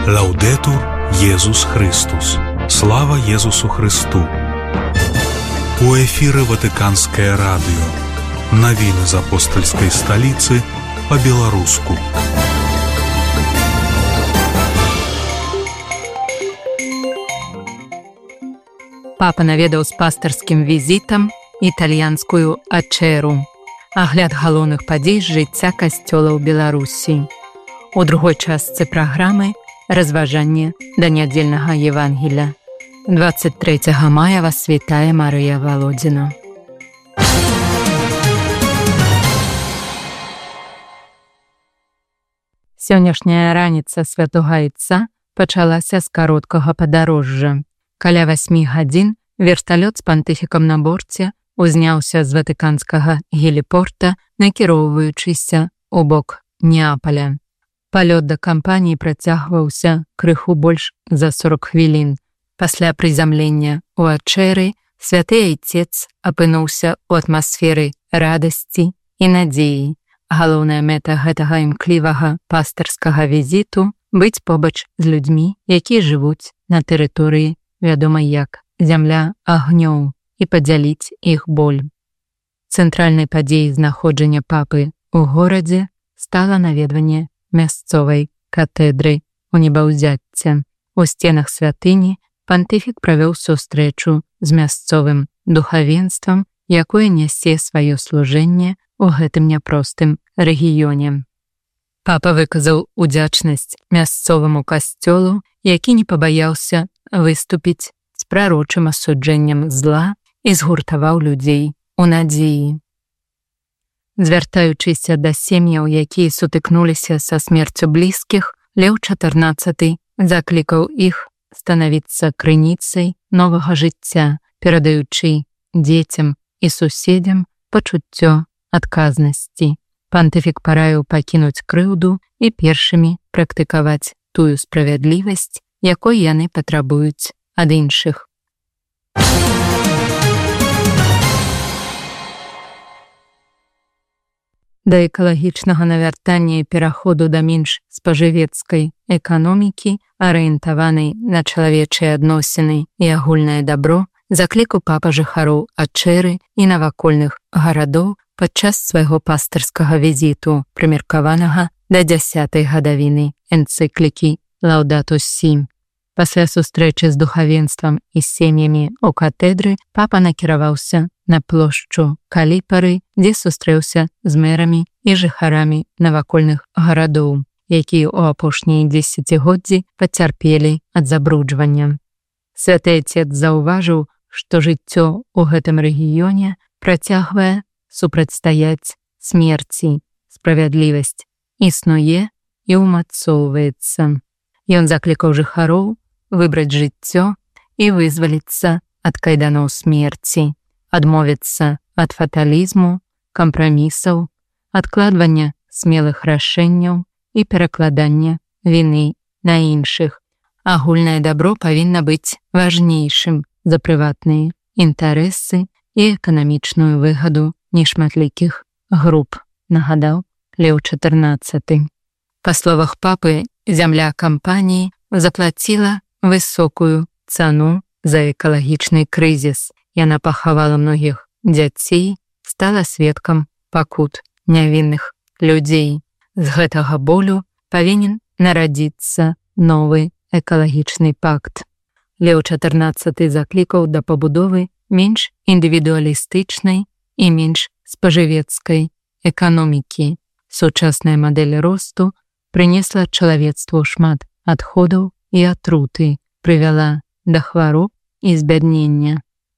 Лаўдэтур Єсус Христус. Слава Єсусу Христу. У эфіры Ватыканскае радыё. Навіны з апостальскай сталіцы па-беларуску. Папа наведаў з пастырскім візітам італьянскую ачэру. Агляд галоўных падзей з жыцця касцёла ў Беларусі. У другой частцы праграмы разважанне да нядзельнага Евангелля. 23 мая вас вітае Марыя Валодзіна. Сённяшняя раніца святога Іца пачалася з кароткага падарожжа. Каля 8 гадзін верталёт з пантыфікам на борце узняўся з ватыканскага геліпорта, накіроўваючыся ў бок Неапаля. Палёт да кампаніі працягваўся крыху больш за 40 хвілін. Пасля прызямлення ў ачэры святы Айцец апынуўся ў атмасферы радасці і надзеі. Галоўная мэта гэтага імклівага пастырскага візіту – быць побач з людзьмі, якія жывуць на тэрыторыі, вядомай як зямля агнёў, і падзяліць іх боль. Цэнтральнай падзеяй знаходжання папы ў горадзе стала наведванне мясцовай катэдры ў Небаўзяцце. У сценах святыні пантыфік правёў сустрэчу з мясцовым духавенствам, якое нясе сваё служэнне ў гэтым няпростым рэгіёне. Папа выказаў удзячнасць мясцоваму касцёлу, які не пабаяўся выступіць з прарочым асуджэннем зла і згуртаваў людзей у надзеі. Звяртаючыся да сем'яў, якія сутыкнуліся са смерцю блізкіх, Леў XIV заклікаў іх станавіцца крыніцай новага жыцця, перадаючы дзецям і суседзям пачуццё адказнасці. Пантыфік параіў пакінуць крыўду і першымі практыкаваць тую справядлівасць, якой яны патрабуюць ад іншых. Да экалагічнага навяртання і пераходу да менш спажывецкай эканомікі, арыентаванай на чалавечыя адносіны і агульнае дабро, заклікаў папа жыхароў ачэры і навакольных гарадоў падчас свайго пастырскага візіту, прымеркаванага да 10-й гадавіны энцыклікі «Лаўдатус сі». Пасля сустрэчы з духавенствам і сем'ямі ў катэдры папа накіраваўся на плошчу Каліпары, дзе сустрэўся з мэрамі і жыхарамі навакольных гарадоў, якія ў апошнія дзесяцігоддзі пацярпелі ад забруджвання. Святы Айцец заўважыў, што жыццё ў гэтым рэгіёне працягвае супрацьстаяць смерці. Справядлівасць існуе і ўмацоўваецца. Ён заклікаў жыхароў выбраць жыццё і вызваліцца ад кайданоў смерці, адмовіцца ад фаталізму, кампрамісаў, адкладвання смелых рашэнняў і перакладання віны на іншых. Агульнае дабро павінна быць важнейшым за прыватныя інтарэсы і эканамічную выгаду нешматлікіх груп, нагадаў Леў XIV. Па словах папы, зямля кампаніі заплаціла высокую цану за экалагічны крызіс. Яна пахавала многіх дзяцей, стала сведкам пакут нявінных людзей. З гэтага болю павінен нарадзіцца новы экалагічны пакт. Леў XIV заклікаў да пабудовы менш індывідуалістычнай і менш спажывецкай эканомікі. Сучасная мадэль росту прынесла чалавецтву шмат адходаў і атруты, прывяла да хвароб і збяднення.